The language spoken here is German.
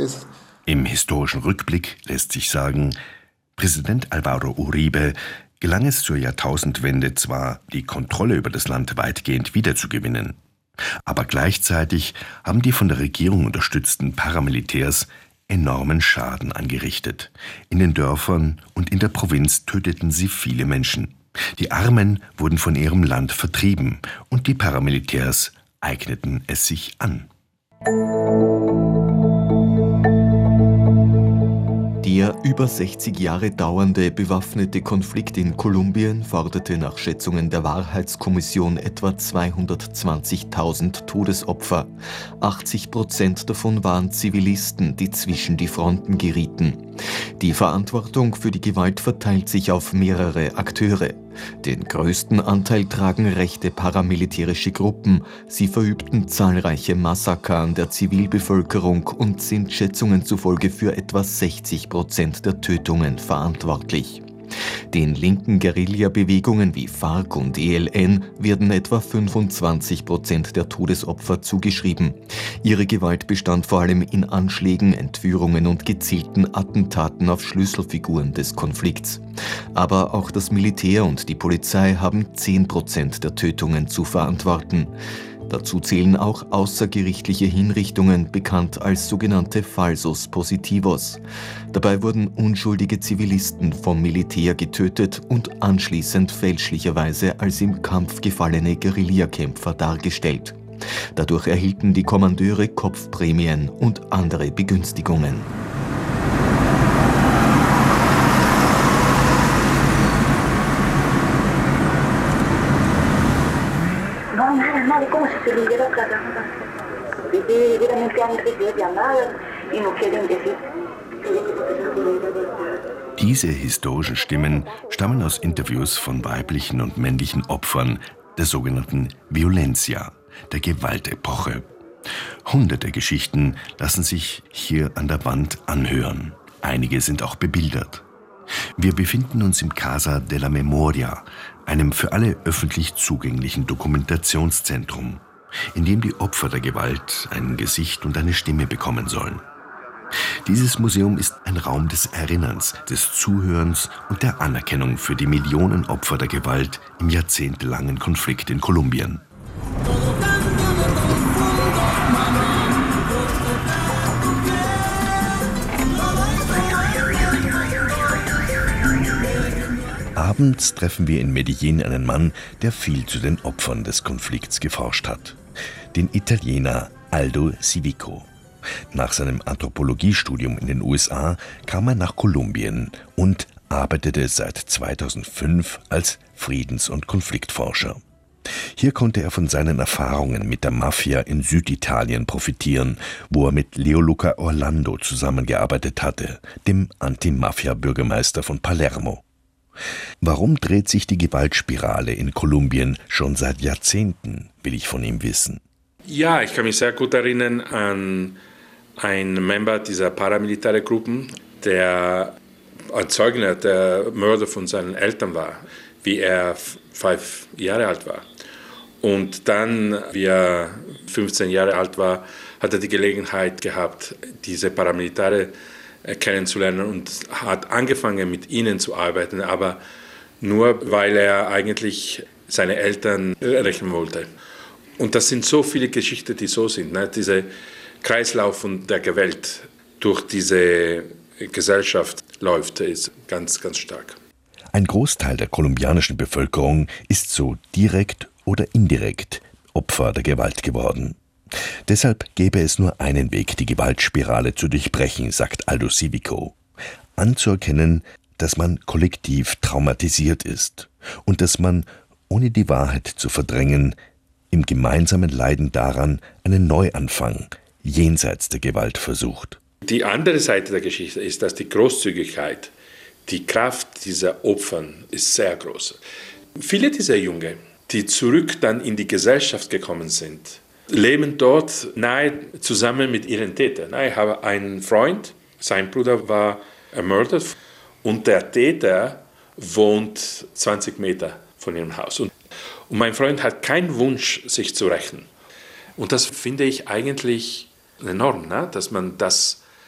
ist. Im historischen Rückblick lässt sich sagen, Präsident Álvaro Uribe gelang es zur Jahrtausendwende zwar, die Kontrolle über das Land weitgehend wiederzugewinnen, aber gleichzeitig haben die von der Regierung unterstützten Paramilitärs enormen Schaden angerichtet. In den Dörfern und in der Provinz töteten sie viele Menschen. Die Armen wurden von ihrem Land vertrieben und die Paramilitärs eigneten es sich an. Der über 60 Jahre dauernde bewaffnete Konflikt in Kolumbien forderte nach Schätzungen der Wahrheitskommission etwa 220.000 Todesopfer. 80% davon waren Zivilisten, die zwischen die Fronten gerieten. Die Verantwortung für die Gewalt verteilt sich auf mehrere Akteure. Den größten Anteil tragen rechte paramilitärische Gruppen. Sie verübten zahlreiche Massaker an der Zivilbevölkerung und sind Schätzungen zufolge für etwa 60% der Tötungen verantwortlich. Den linken Guerilla-Bewegungen wie FARC und ELN werden etwa 25% der Todesopfer zugeschrieben. Ihre Gewalt bestand vor allem in Anschlägen, Entführungen und gezielten Attentaten auf Schlüsselfiguren des Konflikts. Aber auch das Militär und die Polizei haben 10% der Tötungen zu verantworten. Dazu zählen auch außergerichtliche Hinrichtungen, bekannt als sogenannte Falsos Positivos. Dabei wurden unschuldige Zivilisten vom Militär getötet und anschließend fälschlicherweise als im Kampf gefallene Guerillakämpfer dargestellt. Dadurch erhielten die Kommandeure Kopfprämien und andere Begünstigungen. Diese historischen Stimmen stammen aus Interviews von weiblichen und männlichen Opfern der sogenannten Violencia, der Gewaltepoche. Hunderte Geschichten lassen sich hier an der Wand anhören. Einige sind auch bebildert. Wir befinden uns im Casa de la Memoria, einem für alle öffentlich zugänglichen Dokumentationszentrum, in dem die Opfer der Gewalt ein Gesicht und eine Stimme bekommen sollen. Dieses Museum ist ein Raum des Erinnerns, des Zuhörens und der Anerkennung für die Millionen Opfer der Gewalt im jahrzehntelangen Konflikt in Kolumbien. Abends treffen wir in Medellín einen Mann, der viel zu den Opfern des Konflikts geforscht hat. Den Italiener Aldo Civico. Nach seinem Anthropologiestudium in den USA kam er nach Kolumbien und arbeitete seit 2005 als Friedens- und Konfliktforscher. Hier konnte er von seinen Erfahrungen mit der Mafia in Süditalien profitieren, wo er mit Leoluca Orlando zusammengearbeitet hatte, dem Anti-Mafia-Bürgermeister von Palermo. Warum dreht sich die Gewaltspirale in Kolumbien schon seit Jahrzehnten, will ich von ihm wissen. Ja, ich kann mich sehr gut erinnern an einen Member dieser paramilitären Gruppen, der ein Zeuge der Mörder von seinen Eltern war, wie er 5 Jahre alt war. Und dann, wie er 15 Jahre alt war, hat er die Gelegenheit gehabt, diese Paramilitäre kennenzulernen und hat angefangen, mit ihnen zu arbeiten, aber nur, weil er eigentlich seine Eltern rächen wollte. Und das sind so viele Geschichten, die so sind. Ne? Dieser Kreislauf der Gewalt durch diese Gesellschaft läuft, ist ganz, ganz stark. Ein Großteil der kolumbianischen Bevölkerung ist so direkt oder indirekt Opfer der Gewalt geworden. Deshalb gäbe es nur einen Weg, die Gewaltspirale zu durchbrechen, sagt Aldo Civico. Anzuerkennen, dass man kollektiv traumatisiert ist und dass man, ohne die Wahrheit zu verdrängen, im gemeinsamen Leiden daran einen Neuanfang jenseits der Gewalt versucht. Die andere Seite der Geschichte ist, dass die Großzügigkeit, die Kraft dieser Opfer ist sehr groß. Viele dieser Jungen, die zurück dann in die Gesellschaft gekommen sind, leben dort nahe zusammen mit ihren Tätern. Ich habe einen Freund, sein Bruder war ermordet und der Täter wohnt 20 Meter von ihrem Haus. Und mein Freund hat keinen Wunsch, sich zu rächen. Und das finde ich eigentlich enorm, ne? Dass man das